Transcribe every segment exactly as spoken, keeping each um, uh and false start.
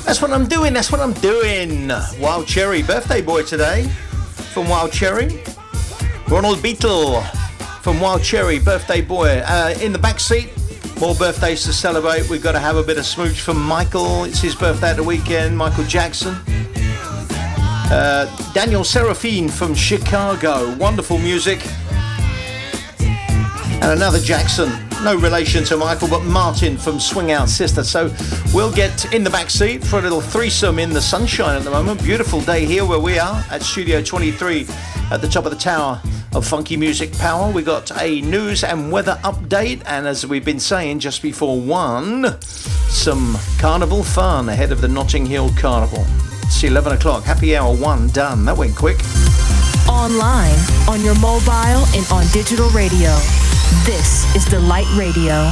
That's what I'm doing, that's what I'm doing. Wild Cherry, birthday boy today from Wild Cherry. Ronald Beatle from Wild Cherry, birthday boy. Uh, in the back seat, more birthdays to celebrate. We've got to have a bit of smooch from Michael. It's his birthday at the weekend, Michael Jackson. Uh, Daniel Serafine from Chicago, wonderful music. And another Jackson, no relation to Michael, but Martin from Swing Out Sister. So we'll get in the back seat for a little threesome in the sunshine at the moment. Beautiful day here where we are at Studio twenty-three at the top of the tower of Funky Music Power. We got a news and weather update, and as we've been saying just before one, some carnival fun ahead of the Notting Hill Carnival. It's eleven o'clock, happy hour one done. That went quick. Online, on your mobile, and on digital radio. This is Delight Radio.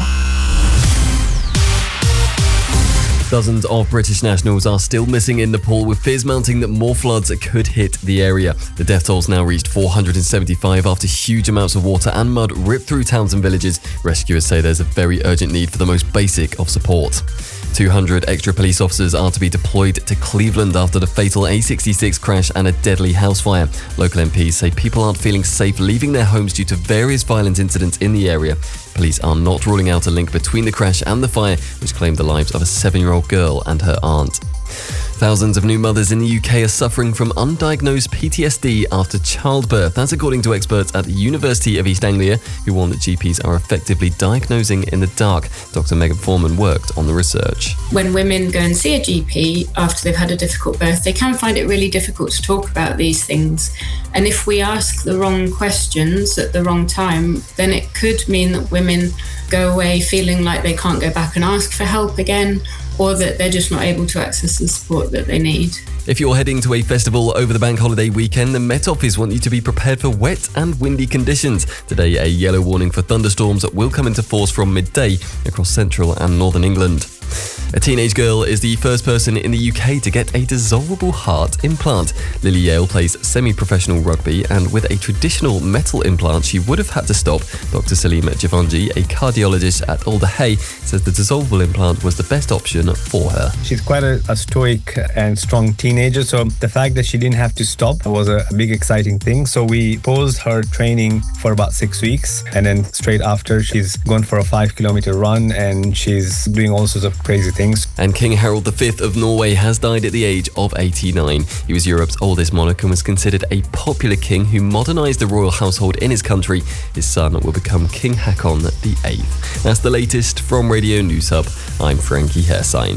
Dozens of British nationals are still missing in Nepal, with fears mounting that more floods could hit the area. The death toll's now reached four hundred seventy-five after huge amounts of water and mud ripped through towns and villages. Rescuers say there's a very urgent need for the most basic of support. two hundred extra police officers are to be deployed to Cleveland after the fatal A sixty-six crash and a deadly house fire. Local M Ps say people aren't feeling safe leaving their homes due to various violent incidents in the area. Police are not ruling out a link between the crash and the fire, which claimed the lives of a seven-year-old girl and her aunt. Thousands of new mothers in the U K are suffering from undiagnosed P T S D after childbirth. That's according to experts at the University of East Anglia, who warn that G Ps are effectively diagnosing in the dark. Doctor Megan Foreman worked on the research. When women go and see a G P after they've had a difficult birth, they can find it really difficult to talk about these things. And if we ask the wrong questions at the wrong time, then it could mean that women go away feeling like they can't go back and ask for help again, or that they're just not able to access the support that they need. If you're heading to a festival over the bank holiday weekend, the Met Office want you to be prepared for wet and windy conditions. Today, a yellow warning for thunderstorms will come into force from midday across central and northern England. A teenage girl is the first person in the U K to get a dissolvable heart implant. Lily Yale plays semi-professional rugby, and with a traditional metal implant she would have had to stop. Doctor Salim Javanji, a cardiologist at Alder Hey, says the dissolvable implant was the best option for her. She's quite a, a stoic and strong teenager, so the fact that she didn't have to stop was a, a big exciting thing. So we paused her training for about six weeks, and then straight after she's gone for a five kilometer run, and she's doing all sorts of crazy things. And King Harald the Fifth of Norway has died at the age of eighty-nine. He was Europe's oldest monarch and was considered a popular king who modernised the royal household in his country. His son will become King Haakon the Eighth. That's the latest from Radio News Hub. I'm Frankie Hairsine.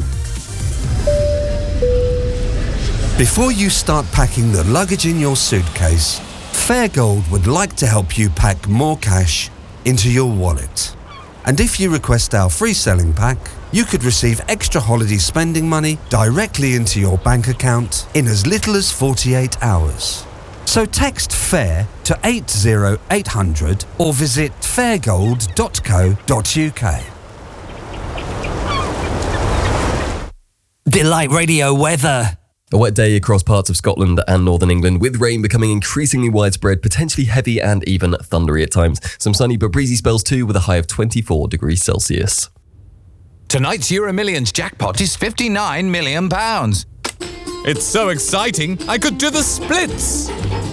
Before you start packing the luggage in your suitcase, Fairgold would like to help you pack more cash into your wallet. And if you request our free selling pack, you could receive extra holiday spending money directly into your bank account in as little as forty-eight hours. So text FAIR to eight zero eight hundred or visit fairgold dot co dot uk. Delight Radio weather. A wet day across parts of Scotland and northern England, with rain becoming increasingly widespread, potentially heavy and even thundery at times. Some sunny but breezy spells too, with a high of twenty-four degrees Celsius. Tonight's Euro Millions jackpot is fifty-nine million pounds. It's so exciting, I could do the splits.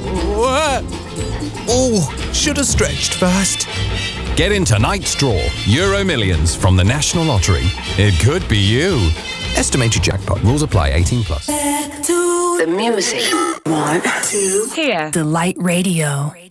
Oh, should have stretched first. Get in tonight's draw, Euro Millions from the National Lottery. It could be you. Estimated jackpot. Rules apply. eighteen plus. Back to the music. One, two, here. Delight Radio.